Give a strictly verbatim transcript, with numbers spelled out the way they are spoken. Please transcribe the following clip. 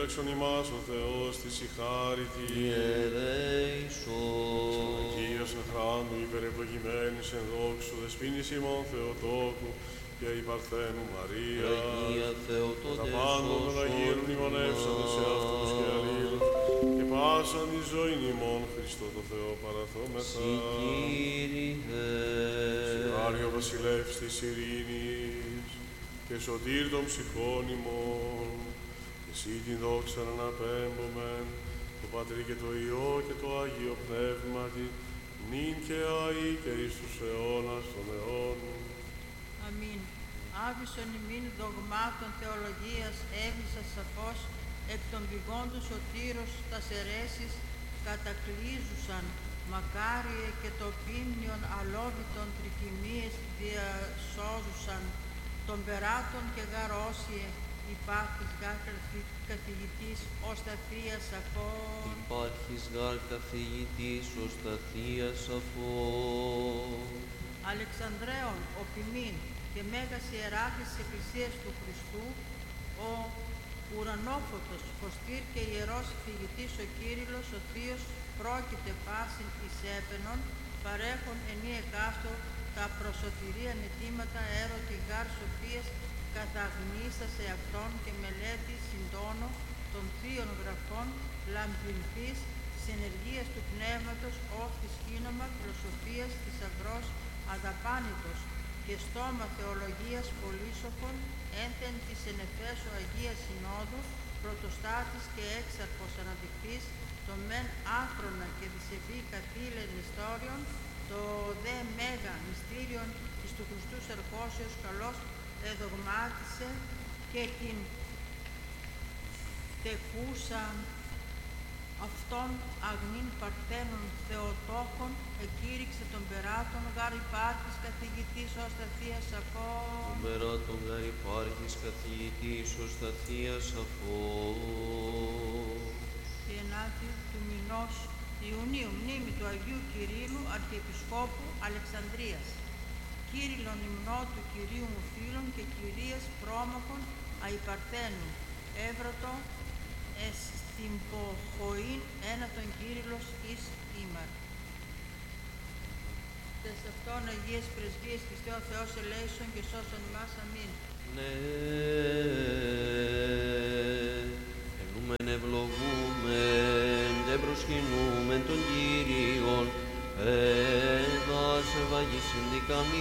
Επιλέξον ημάς ο Θεός της η χάριτη. Ιερέησον. Αγίας εν χράντου υπερευλογημένης εν δόξου δεσποίνης ημών Θεοτόκου και η Παρθένου Μαρία. Αγία Θεοτόκου. Τα πάντων των Αγίων μνημονεύσαντες σε αυτούς και αλλήλους και πάσαν τη ζωήν ημών Χριστό το Θεό παραθόμεθα. Συ Κύριε. Συγχάριο βασιλεύς της ειρήνης και σωτήρ των ψυχών ημών, εσύ την δόξα να αναπέμπομεν, το Πατρί και το Υιό και το Άγιο Πνεύματι, νυν και αεί και εις τους αιώνας των αιώνων. Αμήν. Άβυσον ημίν δογμάτων θεολογίας έβησα σαφώς, εκ των πηγών του σωτήρος τας αιρέσεις κατακλείζουσαν, μακάριε και το πίμνιον αλόβητον τρικυμίες διασώζουσαν, των περάτων και γαρόσιε, υπάρχεις γάρ καθηγητής ως τα θεία σαφών. Υπάρχεις γάρ καθηγητής ως τα θεία σαφών. Αλεξανδρέων, ο ποιμήν και μέγας ιεράρχης της Εκκλησίας του Χριστού, ο ουρανόφωτος, φωστήρ και ιερός φυγητής ο Κύριλλος, ο Θείος, πρόκειται πάσιν εις έπαινον, παρέχον ενή εκάστο τα προσωτηρίαν αιτήματα έρωτη γάρ σοφίας, καθαγνίστα σε αυτόν και μελέτη συντόνο των θείων γραφών, λαμπρινθής, συνεργίας του πνεύματος, όφθης κίνομα, φιλοσοφίας, θησαυρός, αδαπάνητος και στόμα θεολογίας πολύσοφων, ένθεν της εν Εφέσου Αγίας Συνόδου, πρωτοστάτης και έξαρχος αναδεικτής, το μεν άφρονα και δισεβή καθήλεν ιστόριον, το δε μέγα μυστήριον εις του Χριστού Σαρκώσεως καλώς εδογμάτισε και την τεκούσαν αυτών αγνήν παρθένων Θεοτόκων, εκήρυξε των περάτων γάρ υπάρχεις καθηγητής ως τα θεία σαφών. Των περάτων γάρ υπάρχεις καθηγητής ως τα θεία σαφών. Η ενάτη του μηνός Ιουνίου μνήμη του Αγίου Κυρίλλου Αρχιεπισκόπου Αλεξανδρίας. Κύριλλον υμνό του Κυρίου μου φίλων και Κυρίας πρόμαχων αϊπαρθένου. Εύρωτο εστιμποχοήν ένα τον Κύριλλος εις ήμαρ. Τες αυτών Αγίες Πρεσβείες Χριστέ ο Θεός ελέησον και σώσον ημάς. Αμήν. Ναι, ενούμεν ευλογούμεν και προσκυνούμεν τον Κύριον, έδας ευαγής συνδικαμί.